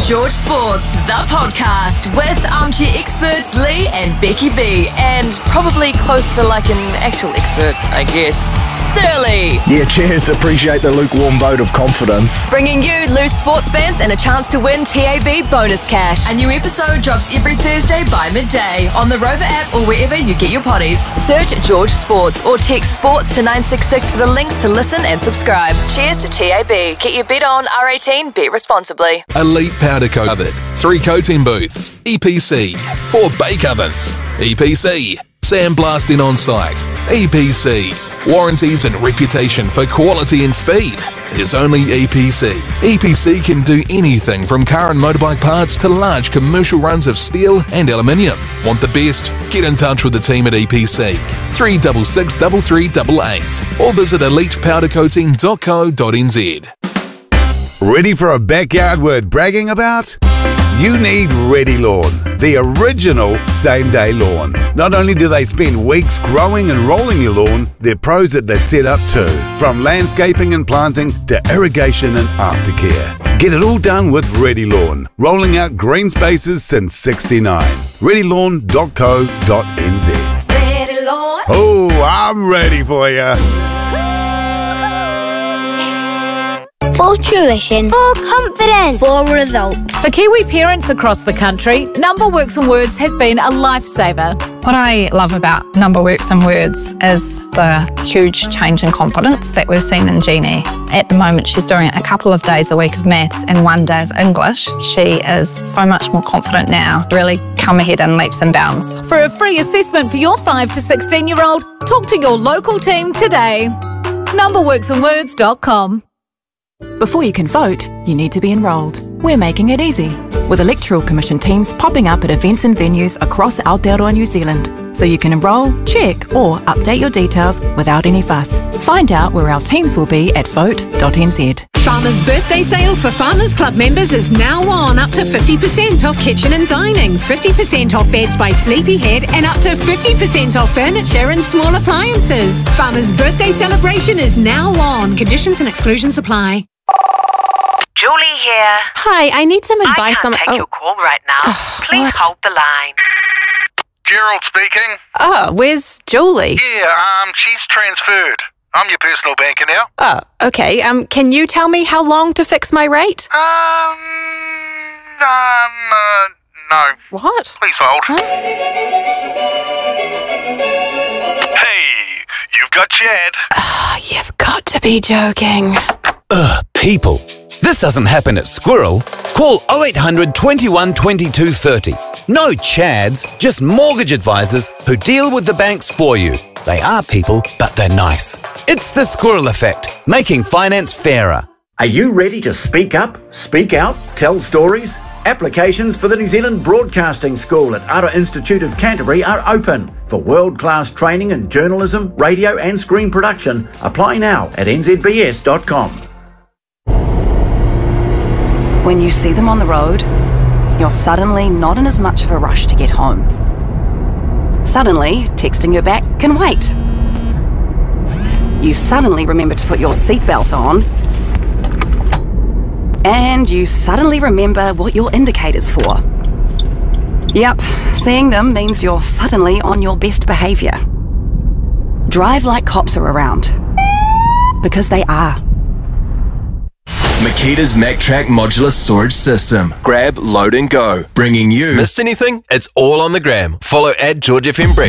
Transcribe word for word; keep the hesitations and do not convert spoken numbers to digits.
George Sports, the podcast with armchair experts Lee and Becky B, and probably close to like an actual expert, I guess, Surly. Yeah, cheers. Appreciate the lukewarm vote of confidence. Bringing you loose sports bands and a chance to win T A B bonus cash. A new episode drops every Thursday by midday on the Rover app or wherever you get your potties. Search George Sports or text sports to nine six six for the links to listen and subscribe. Cheers to T A B. Get your bet on, R eighteen, bet responsibly. Elite powder coated, three coating booths, E P C, four bake ovens, E P C, sandblasting on site, E P C, warranties and reputation for quality and speed. It's only E P C. E P C can do anything from car and motorbike parts to large commercial runs of steel and aluminium. Want the best? Get in touch with the team at E P C, three six six, three three eight eight, or visit elite powder coating dot co dot n z. Ready for a backyard worth bragging about? You need Ready Lawn, the original same-day lawn. Not only do they spend weeks growing and rolling your lawn, they're pros at the setup too. From landscaping and planting to irrigation and aftercare. Get it all done with Ready Lawn, rolling out green spaces since sixty-nine. ready lawn dot co dot n z. Ready, Lord. Oh, I'm ready for you. For tuition, for confidence, for results. For Kiwi parents across the country, Number Works and Words has been a lifesaver. What I love about Number Works and Words is the huge change in confidence that we've seen in Jeannie. At the moment, she's doing a couple of days a week of maths and one day of English. She is so much more confident now, really come ahead in leaps and bounds. For a free assessment for your five to sixteen-year-old, talk to your local team today. number works and words dot com. Before you can vote, you need to be enrolled. We're making it easy, with Electoral Commission teams popping up at events and venues across Aotearoa, New Zealand, so you can enrol, check or update your details without any fuss. Find out where our teams will be at vote dot n z. Farmers' birthday sale for Farmers Club members is now on. Up to fifty percent off kitchen and dining, fifty percent off beds by Sleepyhead, and up to fifty percent off furniture and small appliances. Farmers' birthday celebration is now on. Conditions and exclusions apply. Julie here. Hi, I need some advice on... I on... can't take oh. your call right now. Oh, Please what? hold the line. Gerald speaking. Oh, where's Julie? Yeah, um, she's transferred. I'm your personal banker now. Oh, okay. Um, can you tell me how long to fix my rate? Um, um, uh, no. What? Please hold. Huh? Hey, you've got Chad. Oh, you've got to be joking. Ugh, people. This doesn't happen at Squirrel. Call oh eight hundred, twenty-one, twenty-two, thirty. No Chads, just mortgage advisors who deal with the banks for you. They are people, but they're nice. It's the Squirrel Effect, making finance fairer. Are you ready to speak up, speak out, tell stories? Applications for the New Zealand Broadcasting School at Ara Institute of Canterbury are open. For world-class training in journalism, radio and screen production, apply now at n z b s dot com. When you see them on the road, you're suddenly not in as much of a rush to get home. Suddenly, texting her back can wait. You suddenly remember to put your seatbelt on, and you suddenly remember what your indicator's for. Yep, seeing them means you're suddenly on your best behaviour. Drive like cops are around. Because they are. Makita's MacTrack modular storage system. Grab, load and go. Bringing you... Missed anything? It's all on the gram. Follow at George F M Break.